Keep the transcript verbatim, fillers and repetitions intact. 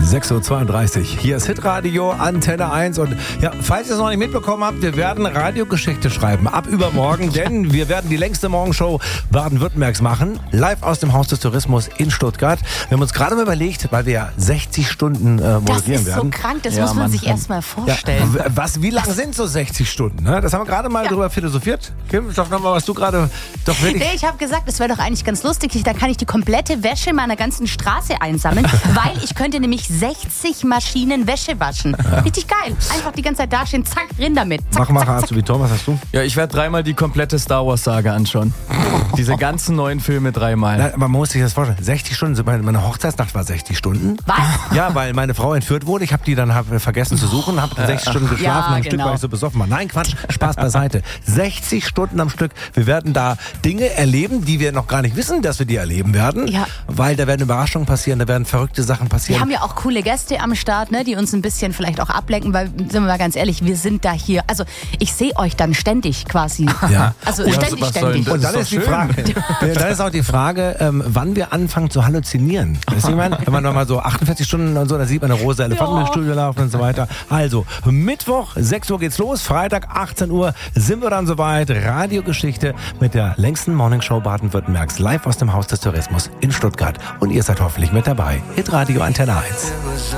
sechs Uhr zweiunddreißig. Hier ist Hitradio Antenne eins. Und ja, falls ihr es noch nicht mitbekommen habt, wir werden Radiogeschichte schreiben. Ab übermorgen, denn wir werden die längste Morgenshow Baden-Württembergs machen. Live aus dem Haus des Tourismus in Stuttgart. Wir haben uns gerade mal überlegt, weil wir ja sechzig Stunden äh, moderieren werden. Das ist werden. so krank, das ja, muss man, man sich erst mal vorstellen. Ja, was, wie lang sind so sechzig Stunden? Ne? Das haben wir gerade mal ja. drüber philosophiert. Kim, sag nochmal, was du gerade doch wirklich... Nee, ich habe gesagt, es wäre doch eigentlich ganz lustig. Da kann ich die komplette Wäsche meiner ganzen Straße einsammeln, weil ich könnte nämlich sechzig Maschinen Wäsche waschen. Ja. Richtig geil. Einfach die ganze Zeit dastehen, zack, rein damit. Zack, mach, mach, hast du wie Tom, was hast du? Ja, ich werde dreimal die komplette Star Wars Saga anschauen. Diese ganzen neuen Filme dreimal. Na, man muss sich das vorstellen. sechzig Stunden, meine Hochzeitsnacht war sechzig Stunden. Was? Ja, weil meine Frau entführt wurde. Ich habe die dann hab vergessen zu suchen, habe sechzig Stunden geschlafen, ja, ein genau. Stück, weil ich so besoffen war. Nein, Quatsch, Spaß beiseite. sechzig Stunden am Stück. Wir werden da Dinge erleben, die wir noch gar nicht wissen, dass wir die erleben werden. Ja. Weil da werden Überraschungen passieren, da werden verrückte Sachen passieren. Wir haben ja auch coole Gäste am Start, ne, die uns ein bisschen vielleicht auch ablenken, weil, sind wir mal ganz ehrlich, wir sind da hier. Also ich sehe euch dann ständig quasi. Ja. Also und ständig, ständig. Und dann ist, ist die Frage, dann ist auch die Frage, ähm, wann wir anfangen zu halluzinieren. Weißt du, ich meine, wenn man nochmal so achtundvierzig Stunden und so, dann sieht man eine rosa Elefanten ja. im Studio laufen und so weiter. Also, Mittwoch, sechs Uhr geht's los, Freitag, achtzehn Uhr sind wir dann soweit. Radiogeschichte mit der längsten Morningshow Baden-Württembergs, live aus dem Haus des Tourismus in Stuttgart. Und ihr seid hoffentlich mit dabei. Hitradio Antenne eins.